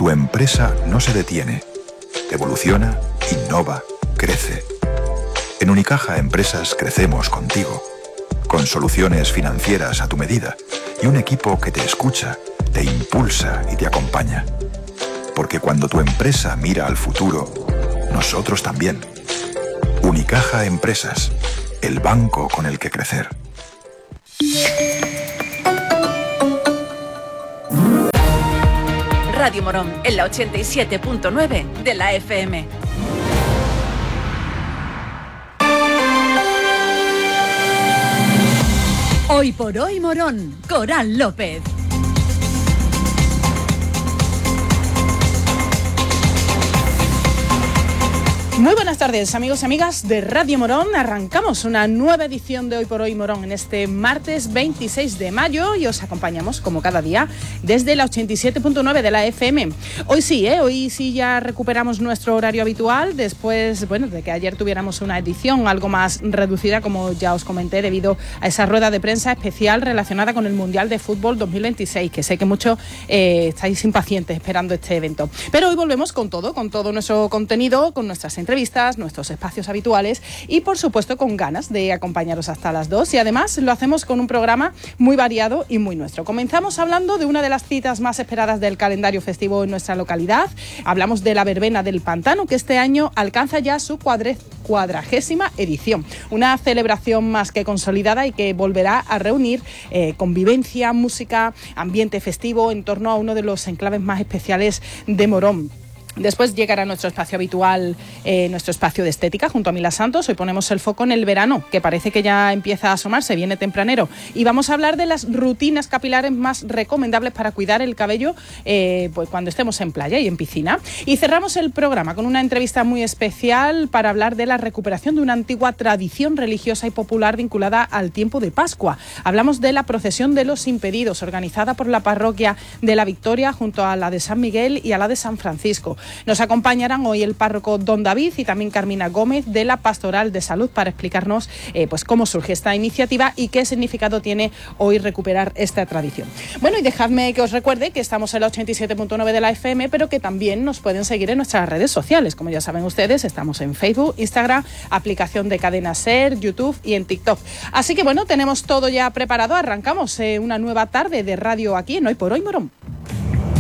Tu empresa no se detiene. Evoluciona, innova, crece. En Unicaja Empresas crecemos contigo, con soluciones financieras a tu medida y un equipo que te escucha, te impulsa y te acompaña. Porque cuando tu empresa mira al futuro, nosotros también. Unicaja Empresas, el banco con el que crecer. Radio Morón, en la 87.9 de la FM. Hoy por hoy Morón, Coral López. Muy buenas tardes, amigos y amigas de Radio Morón. Arrancamos una nueva edición de Hoy por Hoy Morón en este martes 26 de mayo y os acompañamos como cada día desde la 87.9 de la FM. Hoy sí ya recuperamos nuestro horario habitual después, de que ayer tuviéramos una edición algo más reducida, como ya os comenté, debido a esa rueda de prensa especial relacionada con el Mundial de Fútbol 2026, que sé que muchos estáis impacientes esperando este evento. Pero hoy volvemos con todo nuestro contenido, con nuestras entrevistas, nuestros espacios habituales y por supuesto con ganas de acompañaros hasta las 2 y además lo hacemos con un programa muy variado y muy nuestro. Comenzamos hablando de una de las citas más esperadas del calendario festivo en nuestra localidad. Hablamos de la Verbena del Pantano, que este año alcanza ya su 40ª edición. Una celebración más que consolidada y que volverá a reunir convivencia, música, ambiente festivo en torno a uno de los enclaves más especiales de Morón. Después llegará nuestro espacio habitual, nuestro espacio de estética junto a Mila Santos. Hoy ponemos el foco en el verano, que parece que ya empieza a asomarse, viene tempranero. Y vamos a hablar de las rutinas capilares más recomendables para cuidar el cabello cuando estemos en playa y en piscina. Y cerramos el programa con una entrevista muy especial para hablar de la recuperación de una antigua tradición religiosa y popular vinculada al tiempo de Pascua. Hablamos de la procesión de los impedidos, organizada por la parroquia de la Victoria junto a la de San Miguel y a la de San Francisco. Nos acompañarán hoy el párroco Don David y también Carmina Gómez de la Pastoral de Salud para explicarnos cómo surge esta iniciativa y qué significado tiene hoy recuperar esta tradición. Bueno, y dejadme que os recuerde que estamos en la 87.9 de la FM, pero que también nos pueden seguir en nuestras redes sociales. Como ya saben ustedes, estamos en Facebook, Instagram, aplicación de Cadena Ser, YouTube y en TikTok. Así que tenemos todo ya preparado. Arrancamos una nueva tarde de radio aquí en Hoy por Hoy Morón.